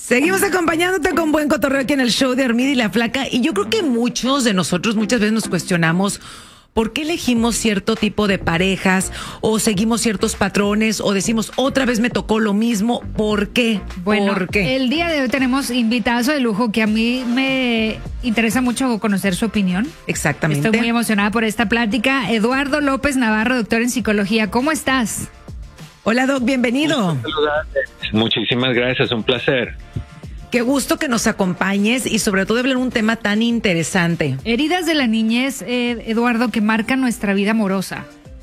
Seguimos acompañándote con buen cotorreo aquí en el show de Armida y la Flaca. Y yo creo que muchos de nosotros muchas veces nos cuestionamos por qué elegimos cierto tipo de parejas o seguimos ciertos patrones o decimos otra vez me tocó lo mismo. ¿Por qué? Bueno, ¿Por qué? el día de hoy tenemos invitados de lujo que a mí me interesa mucho conocer su opinión. Exactamente. Estoy muy emocionada por esta plática. Eduardo López Navarro, doctor en psicología. ¿Cómo estás? Hola, Doc, bienvenido. Muchísimas gracias, un placer. Qué gusto que nos acompañes y sobre todo hablar un tema tan interesante. Heridas de la niñez, Eduardo, que marcan nuestra vida amorosa.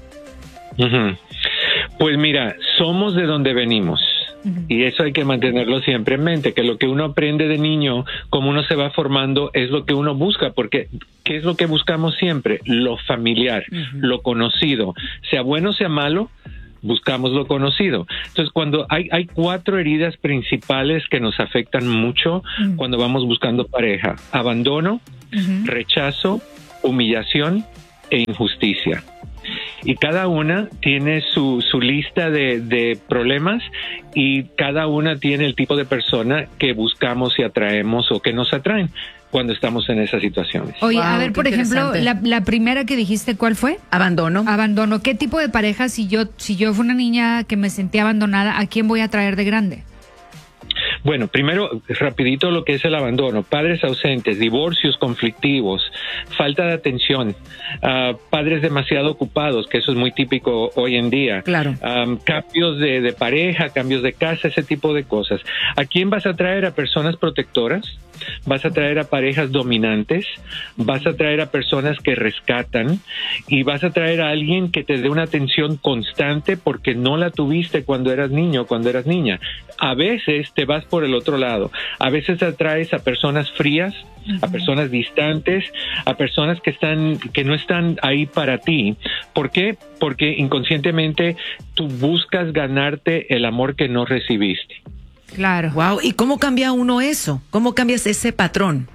Pues mira, somos de donde venimos. Y eso hay que mantenerlo siempre en mente, que lo que uno aprende de niño, como uno se va formando, es lo que uno busca, porque ¿qué es lo que buscamos siempre? Lo familiar, lo conocido, sea bueno, sea malo, buscamos lo conocido. Entonces, cuando hay 4 heridas principales que nos afectan mucho cuando vamos buscando pareja: abandono, rechazo, humillación e injusticia. Y cada una tiene su lista de problemas, y cada una tiene el tipo de persona que buscamos y atraemos o que nos atraen cuando estamos en esas situaciones. Oye, Wow, a ver, por ejemplo, la primera que dijiste, ¿cuál fue? Abandono. Abandono. ¿Qué tipo de pareja, si yo fui una niña que me sentía abandonada, a quién voy a traer de grande? Bueno, primero, rapidito, lo que es el abandono: padres ausentes, divorcios conflictivos, falta de atención, padres demasiado ocupados, que eso es muy típico hoy en día. Claro. Cambios de pareja, cambios de casa, ese tipo de cosas. ¿A quién vas a traer? A personas protectoras, vas a traer a parejas dominantes, vas a traer a personas que rescatan, y vas a traer a alguien que te dé una atención constante porque no la tuviste cuando eras niño o cuando eras niña. A veces te vas por el otro lado. A veces atraes a personas frías, a personas distantes, a personas que no están ahí para ti. ¿Por qué? Porque inconscientemente tú buscas ganarte el amor que no recibiste. Claro. Wow, ¿y cómo cambia uno eso? ¿Cómo cambias ese patrón?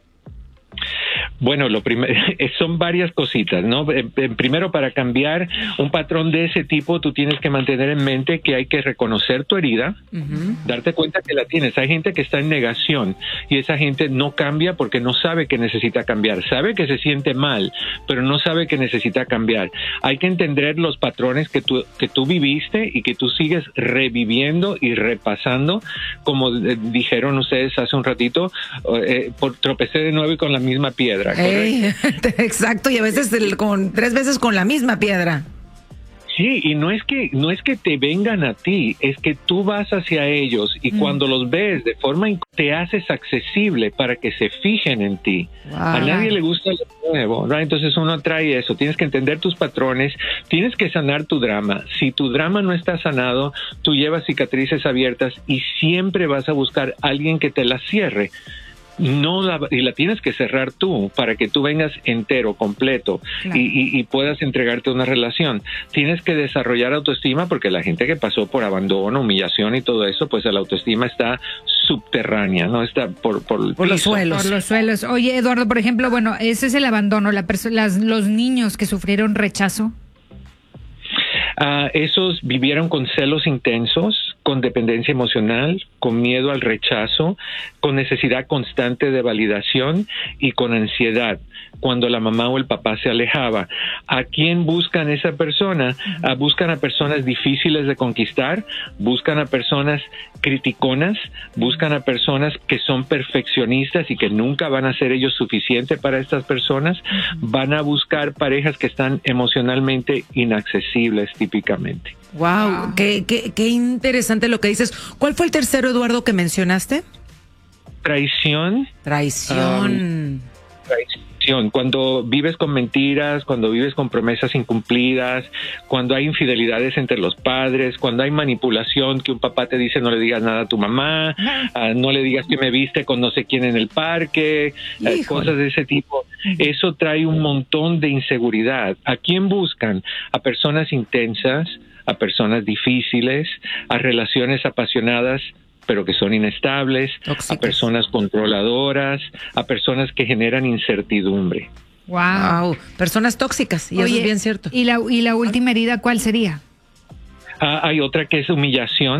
Bueno, lo primero son varias cositas, ¿no? Primero, para cambiar un patrón de ese tipo, tú tienes que mantener en mente que hay que reconocer tu herida, darte cuenta que la tienes. Hay gente que está en negación, y esa gente no cambia porque no sabe que necesita cambiar. Sabe que se siente mal, pero no sabe que necesita cambiar. Hay que entender los patrones que tú viviste y que tú sigues reviviendo y repasando. Como dijeron ustedes hace un ratito, tropecé de nuevo y con la misma piedra. Exacto, y a veces 3 veces con la misma piedra. Sí, y no es que te vengan a ti, es que tú vas hacia ellos, y cuando los ves de forma te haces accesible para que se fijen en ti. Wow. A nadie le gusta lo nuevo, ¿no? Entonces uno trae eso. Tienes que entender tus patrones, tienes que sanar tu drama. Si tu drama no está sanado, tú llevas cicatrices abiertas y siempre vas a buscar a alguien que te la cierre. Y la tienes que cerrar tú para que tú vengas entero, completo, claro, y puedas entregarte una relación. Tienes que desarrollar autoestima, porque la gente que pasó por abandono, humillación y todo eso, pues la autoestima está subterránea, ¿no? Está por los suelos. Por los suelos. Oye, Eduardo, por ejemplo, bueno, ese es el abandono, los niños que sufrieron rechazo. Esos vivieron con celos intensos, con dependencia emocional, con miedo al rechazo, con necesidad constante de validación y con ansiedad cuando la mamá o el papá se alejaba. ¿A quién buscan esa persona? Buscan a personas difíciles de conquistar, buscan a personas criticonas, buscan a personas que son perfeccionistas y que nunca van a ser ellos suficiente para estas personas. Van a buscar parejas que están emocionalmente inaccesibles típicamente. Wow, qué interesante lo que dices. ¿Cuál fue el tercero, Eduardo, que mencionaste? Traición. Traición. Cuando vives con mentiras, cuando vives con promesas incumplidas, cuando hay infidelidades entre los padres, cuando hay manipulación, que un papá te dice no le digas nada a tu mamá, no le digas que me viste con no sé quién en el parque, cosas de ese tipo. Eso trae un montón de inseguridad. ¿A quién buscan? A personas intensas, a personas difíciles, a relaciones apasionadas pero que son inestables, tóxicas, a personas controladoras, a personas que generan incertidumbre. Wow, personas tóxicas, y oye, eso es bien cierto. ¿Y la última herida cuál sería? Hay otra que es humillación.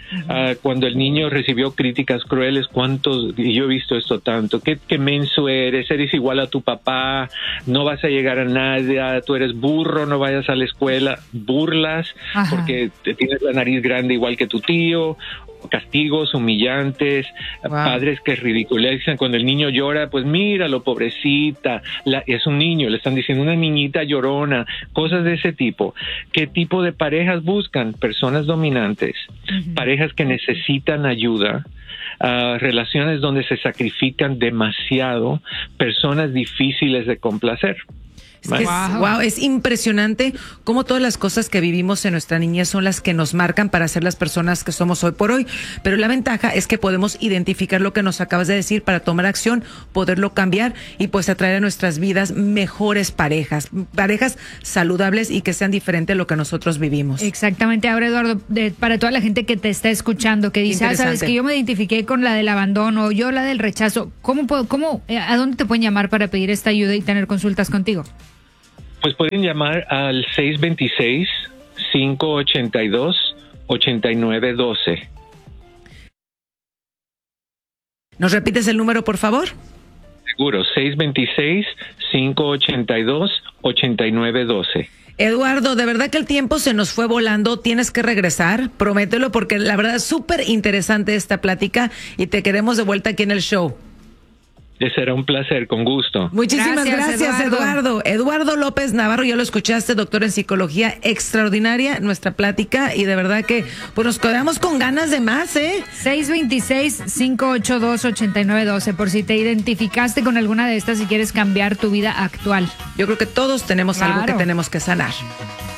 Cuando el niño recibió críticas crueles, y yo he visto esto tanto, qué menso eres igual a tu papá, no vas a llegar a nada, tú eres burro, no vayas a la escuela, burlas, porque tienes la nariz grande igual que tu tío, castigos humillantes, padres que ridiculizan cuando el niño llora, pues míralo, pobrecita, es un niño, le están diciendo una niñita llorona, cosas de ese tipo. ¿Qué tipo de parejas buscan? Personas dominantes, parejas que necesitan ayuda, relaciones donde se sacrifican demasiado, personas difíciles de complacer. Es que es impresionante cómo todas las cosas que vivimos en nuestra niñez son las que nos marcan para ser las personas que somos hoy por hoy. Pero la ventaja es que podemos identificar lo que nos acabas de decir para tomar acción, poderlo cambiar y pues atraer a nuestras vidas mejores parejas saludables y que sean diferentes a lo que nosotros vivimos. Exactamente. Ahora, Eduardo, para toda la gente que te está escuchando, que dice, sabes que yo me identifiqué con la del abandono, yo la del rechazo, ¿a dónde te pueden llamar para pedir esta ayuda y tener consultas contigo? Pues pueden llamar al 626-582-8912. ¿Nos repites el número, por favor? Seguro, 626-582-8912. Eduardo, de verdad que el tiempo se nos fue volando, tienes que regresar, promételo, porque la verdad es súper interesante esta plática y te queremos de vuelta aquí en el show. Será un placer, con gusto. Muchísimas gracias, Eduardo. Eduardo López Navarro, ya lo escuchaste, doctor en psicología, extraordinaria nuestra plática y de verdad que pues nos quedamos con ganas de más, 626-582-8912, por si te identificaste con alguna de estas y quieres cambiar tu vida actual. Yo creo que todos tenemos algo que tenemos que sanar.